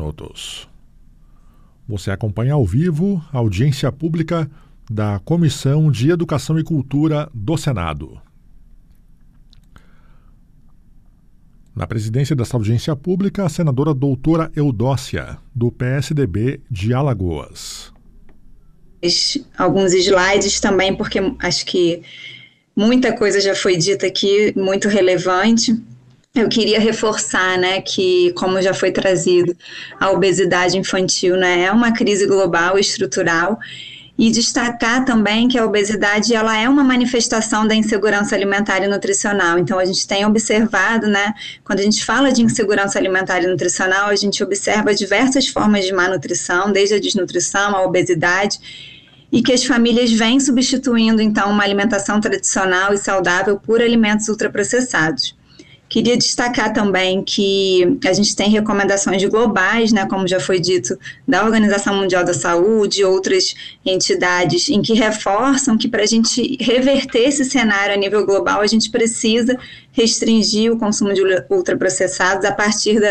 minutos. Você acompanha ao vivo a audiência pública da Comissão de Educação e Cultura do Senado. Na presidência dessa audiência pública, a senadora doutora Eudócia, do PSDB de Alagoas. Alguns slides também, porque acho que muita coisa já foi dita aqui, muito relevante. Eu queria reforçar, né, que, como já foi trazido, a obesidade infantil, né, é uma crise global e estrutural, e destacar também que a obesidade ela é uma manifestação da insegurança alimentar e nutricional. Então, a gente tem observado, né, quando a gente fala de insegurança alimentar e nutricional, a gente observa diversas formas de má nutrição, desde a desnutrição, a obesidade, e que as famílias vêm substituindo, então, uma alimentação tradicional e saudável por alimentos ultraprocessados. Queria destacar também que a gente tem recomendações globais, né, como já foi dito, da Organização Mundial da Saúde e outras entidades, em que reforçam que para a gente reverter esse cenário a nível global, a gente precisa restringir o consumo de ultraprocessados a partir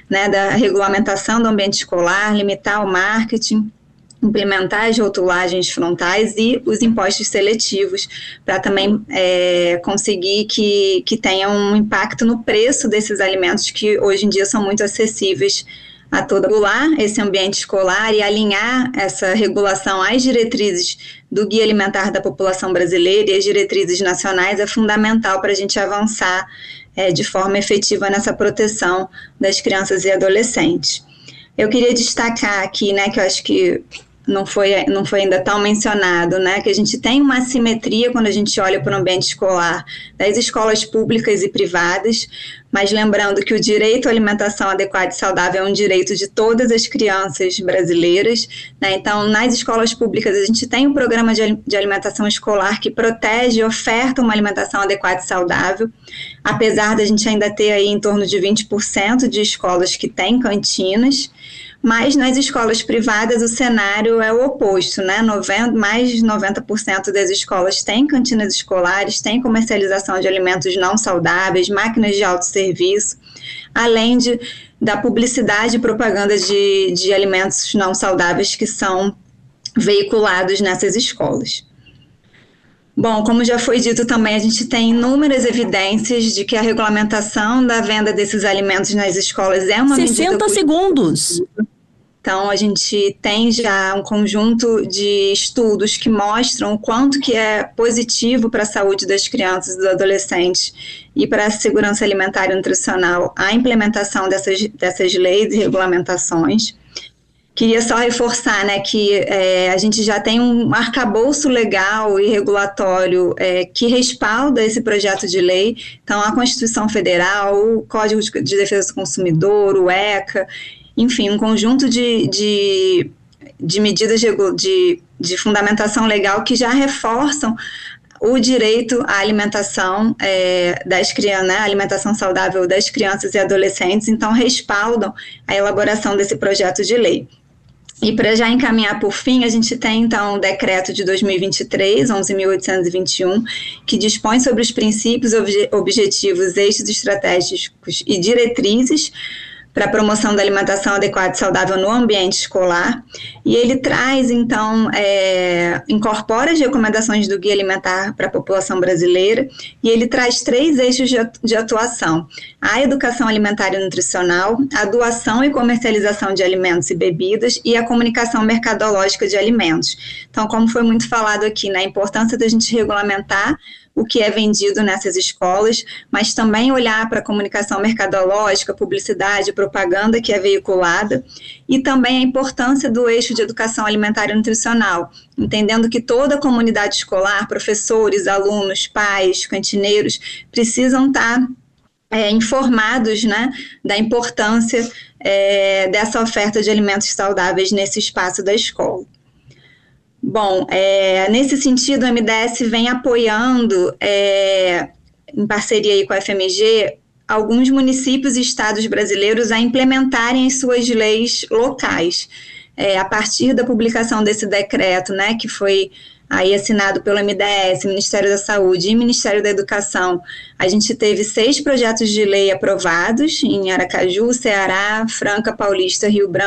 da regulamentação do ambiente escolar, limitar o marketing, implementar as rotulagens frontais e os impostos seletivos, para também conseguir que tenha um impacto no preço desses alimentos que hoje em dia são muito acessíveis a todo esse ambiente escolar e alinhar essa regulação às diretrizes do Guia Alimentar da População Brasileira e as diretrizes nacionais é fundamental para a gente avançar de forma efetiva nessa proteção das crianças e adolescentes. Eu queria destacar aqui, né, que eu acho que não foi ainda tão mencionado, né, que a gente tem uma assimetria quando a gente olha para o ambiente escolar das escolas públicas e privadas, mas lembrando que o direito à alimentação adequada e saudável é um direito de todas as crianças brasileiras, né? Então, nas escolas públicas, a gente tem um programa de alimentação escolar que protege e oferta uma alimentação adequada e saudável, apesar da gente ainda ter aí em torno de 20% de escolas que têm cantinas, mas nas escolas privadas o cenário é o oposto, né? Mais de 90% das escolas têm cantinas escolares, têm comercialização de alimentos não saudáveis, máquinas de autosserviço, além da publicidade e propaganda de alimentos não saudáveis que são veiculados nessas escolas. Bom, como já foi dito também, a gente tem inúmeras evidências de que a regulamentação da venda desses alimentos nas escolas é uma 60 segundos. Então, a gente tem já um conjunto de estudos que mostram o quanto que é positivo para a saúde das crianças e dos adolescentes e para a segurança alimentar e nutricional a implementação dessas leis e regulamentações. Queria só reforçar, né, que a gente já tem um arcabouço legal e regulatório que respalda esse projeto de lei. Então, a Constituição Federal, o Código de Defesa do Consumidor, o ECA, enfim, um conjunto de medidas de fundamentação legal que já reforçam o direito à alimentação das crianças, né, a alimentação saudável das crianças e adolescentes, então respaldam a elaboração desse projeto de lei. E para já encaminhar por fim, a gente tem então o decreto de 2023, 11.821, que dispõe sobre os princípios, objetivos, eixos estratégicos e diretrizes para a promoção da alimentação adequada e saudável no ambiente escolar, e ele traz, então, incorpora as recomendações do Guia Alimentar para a População Brasileira, e ele traz 3 eixos de atuação: a educação alimentar e nutricional, a doação e comercialização de alimentos e bebidas, e a comunicação mercadológica de alimentos. Então, como foi muito falado aqui, né, a importância da gente regulamentar o que é vendido nessas escolas, mas também olhar para a comunicação mercadológica, publicidade, propaganda que é veiculada, e também a importância do eixo de educação alimentar e nutricional, entendendo que toda a comunidade escolar, professores, alunos, pais, cantineiros, precisam estar informados, né, da importância dessa oferta de alimentos saudáveis nesse espaço da escola. Bom, nesse sentido, o MDS vem apoiando, em parceria aí com a FMG, alguns municípios e estados brasileiros a implementarem as suas leis locais. A partir da publicação desse decreto, né, que foi aí assinado pelo MDS, Ministério da Saúde e Ministério da Educação, a gente teve 6 projetos de lei aprovados em Aracaju, Ceará, Franca, Paulista, Rio Branco,